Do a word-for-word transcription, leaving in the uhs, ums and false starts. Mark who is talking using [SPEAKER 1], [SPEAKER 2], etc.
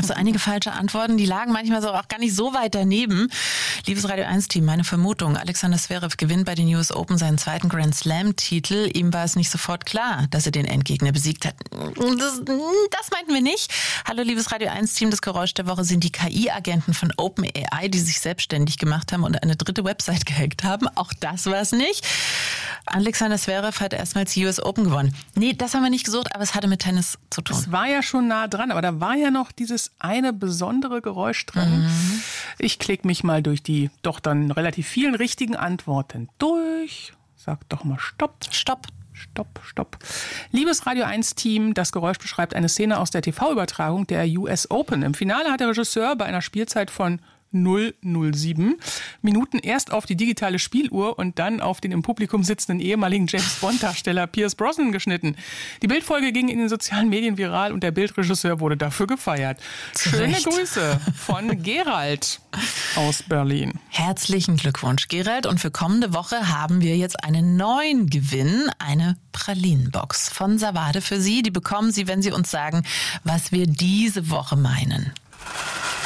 [SPEAKER 1] Also einige falsche Antworten, die lagen manchmal so auch gar nicht so weit daneben. Liebes Radio eins Team, meine Vermutung, Alexander Zverev gewinnt bei den U S Open seinen zweiten Grand Slam-Titel. Ihm war es nicht sofort klar, dass er den Endgegner besiegt hat. Das, das meinten wir nicht. Hallo liebes Radio eins Team, das Geräusch der Woche sind die K I-Agenten von OpenAI, die sich selbstständig gemacht haben und eine dritte Website gehackt haben. Auch das war es nicht. Alexander Zverev hat erstmals die U S Open gewonnen. Nee, das haben wir nicht gesucht, aber es hatte mit Tennis zu tun.
[SPEAKER 2] Es war ja schon nah dran, aber da war ja noch dieses eine besondere Geräusch drin. Mhm. Ich klicke mich mal durch die doch dann relativ vielen richtigen Antworten durch. Sag doch mal Stopp.
[SPEAKER 1] Stopp.
[SPEAKER 2] Stopp, stopp. Liebes Radio eins Team, das Geräusch beschreibt eine Szene aus der T V-Übertragung der U S Open. Im Finale hat der Regisseur bei einer Spielzeit von null null sieben Minuten erst auf die digitale Spieluhr und dann auf den im Publikum sitzenden ehemaligen James-Bond-Darsteller Pierce Brosnan geschnitten. Die Bildfolge ging in den sozialen Medien viral und der Bildregisseur wurde dafür gefeiert. Schöne Grüße von Gerald aus Berlin.
[SPEAKER 1] Herzlichen Glückwunsch, Gerald. Und für kommende Woche haben wir jetzt einen neuen Gewinn, eine Pralinenbox von Savade für Sie. Die bekommen Sie, wenn Sie uns sagen, was wir diese Woche meinen.